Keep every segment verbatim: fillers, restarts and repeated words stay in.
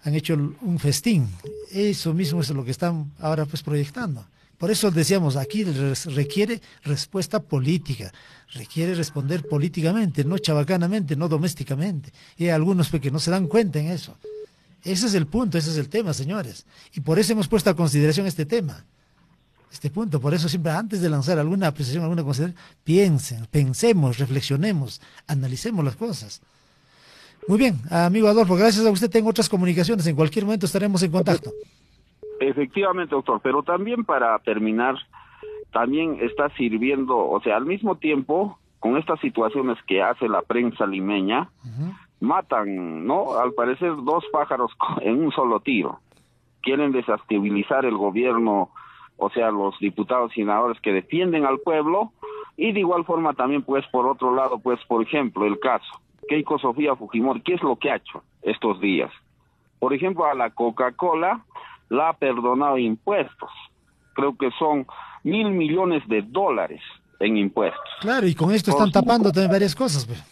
han hecho un festín. Eso mismo es lo que están ahora pues proyectando. Por eso decíamos, aquí requiere respuesta política, requiere responder políticamente, no chabacanamente, no domésticamente. Y hay algunos pues, que no se dan cuenta en eso. Ese es el punto, ese es el tema, señores. Y por eso hemos puesto a consideración este tema, este punto. Por eso siempre antes de lanzar alguna apreciación, alguna consideración, piensen, pensemos, reflexionemos, analicemos las cosas. Muy bien, amigo Adolfo, gracias a usted. Tengo otras comunicaciones, en cualquier momento estaremos en contacto. Efectivamente, doctor, pero también para terminar, también está sirviendo, o sea, al mismo tiempo, con estas situaciones que hace la prensa limeña, uh-huh. matan, ¿no? Al parecer dos pájaros en un solo tiro. Quieren desestabilizar el gobierno, o sea, los diputados y senadores que defienden al pueblo, y de igual forma también, pues, por otro lado, pues, por ejemplo, el caso Keiko Sofía Fujimori, ¿qué es lo que ha hecho estos días? Por ejemplo, a la Coca-Cola la ha perdonado impuestos. Creo que son mil millones de dólares en impuestos. Claro, y con esto están por tapando cinco... también varias cosas. Pero...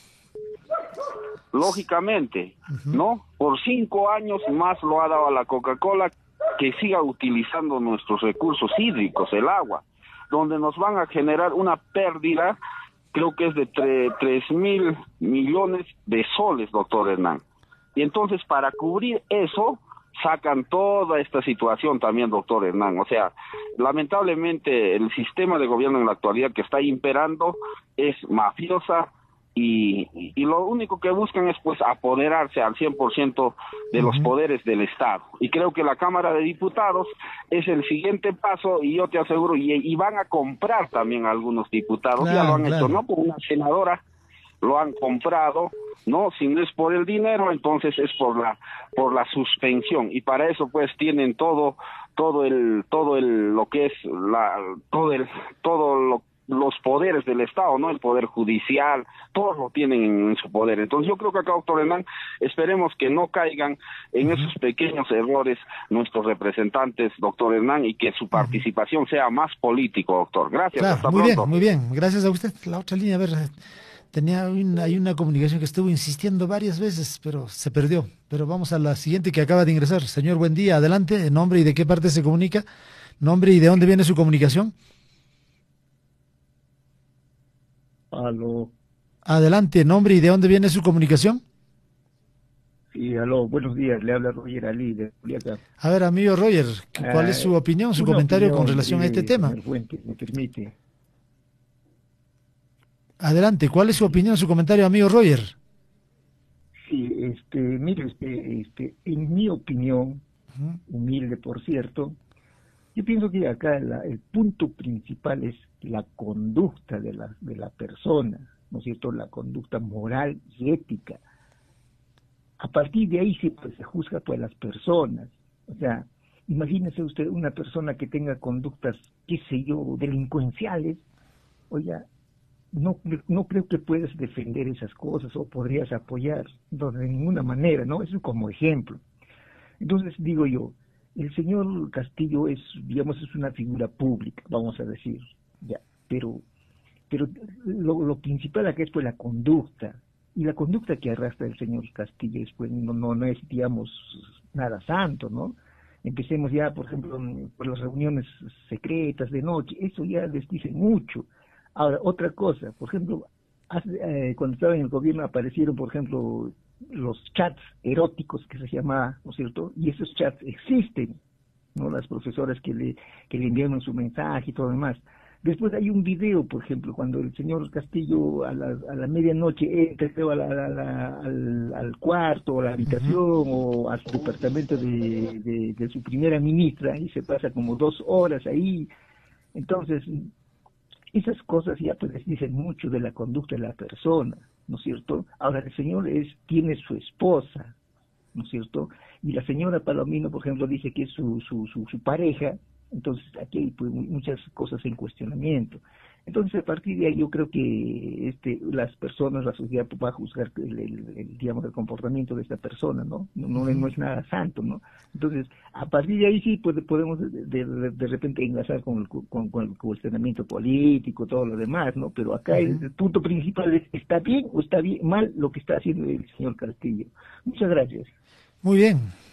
Lógicamente, uh-huh. ¿no? Por cinco años más lo ha dado a la Coca-Cola que siga utilizando nuestros recursos hídricos, el agua, donde nos van a generar una pérdida, creo que es de tre- tres mil millones de soles, doctor Hernán. Y entonces, para cubrir eso, sacan toda esta situación también, doctor Hernán. O sea, lamentablemente el sistema de gobierno en la actualidad que está imperando es mafiosa y, y, y lo único que buscan es pues apoderarse al cien por ciento de los poderes del Estado. Y creo que la Cámara de Diputados es el siguiente paso y yo te aseguro, y, y van a comprar también a algunos diputados, claro, ya lo han claro. hecho, ¿no? Con una senadora lo han comprado, no, si no es por el dinero, entonces es por la por la suspensión, y para eso pues tienen todo todo el todo el lo que es la todo el todo lo, los poderes del Estado, no, el poder judicial, todos lo tienen en, en su poder. Entonces yo creo que acá, doctor Hernán, esperemos que no caigan en uh-huh. esos pequeños errores nuestros representantes, doctor Hernán, y que su participación uh-huh. sea más político, doctor. Gracias, claro, hasta muy pronto. Bien, muy bien, gracias a usted. La otra línea, a ver, tenía una, hay una comunicación que estuvo insistiendo varias veces, pero se perdió. Pero vamos a la siguiente que acaba de ingresar. Señor, buen día, adelante. ¿Nombre y de qué parte se comunica? ¿Nombre y de dónde viene su comunicación? Aló. Adelante, nombre y de dónde viene su comunicación. Sí, aló, buenos días, le habla Roger Ali de Juliaca. A ver, amigo Roger, ¿cuál es su opinión, su comentario opinión, con relación eh, a este tema? Fuente, me permite. Adelante, ¿cuál es su opinión, su comentario, amigo Roger? Sí, este, mire, este, este, en mi opinión, uh-huh. humilde por cierto, yo pienso que acá la, el punto principal es la conducta de la, de la persona, ¿no es cierto?, la conducta moral y ética. A partir de ahí sí, pues, se juzga pues, a las personas. O sea, imagínese usted una persona que tenga conductas, qué sé yo, delincuenciales, oiga, no, no creo que puedas defender esas cosas o podrías apoyar no, de ninguna manera, ¿no? Eso como ejemplo. Entonces, digo yo, el señor Castillo es, digamos, es una figura pública, vamos a decir, ya, pero, pero lo, lo principal acá es pues la conducta, y la conducta que arrastra el señor Castillo es, pues, no, no, no es, digamos, nada santo, ¿no? Empecemos ya, por ejemplo, por las reuniones secretas de noche, eso ya les dice mucho. Ahora, otra cosa, por ejemplo, hace, eh, cuando estaba en el gobierno aparecieron, por ejemplo, los chats eróticos que se llama, ¿no es cierto? Y esos chats existen, ¿no? Las profesoras que le, que le enviaron su mensaje y todo lo demás. Después hay un video, por ejemplo, cuando el señor Castillo a la, a la medianoche entra a la, a la, al, al cuarto, o a la habitación, uh-huh. o a su departamento de, de, de su primera ministra, y se pasa como dos horas ahí. Entonces, esas cosas ya pues les dicen mucho de la conducta de la persona, ¿no es cierto? Ahora el señor es, tiene su esposa, ¿no es cierto? Y la señora Palomino, por ejemplo, dice que es su, su, su, su pareja, entonces aquí hay pues, muchas cosas en cuestionamiento. Entonces a partir de ahí yo creo que este las personas, la sociedad va a juzgar el, el, el, digamos, el comportamiento de esta persona, ¿no? No, no, no es nada santo, ¿no? Entonces a partir de ahí sí pues, podemos de, de, de repente enlazar con el, con, con el cuestionamiento político, todo lo demás, ¿no? Pero acá uh-huh. el, el punto principal es, ¿está bien o está bien mal lo que está haciendo el señor Castillo? Muchas gracias. Muy bien.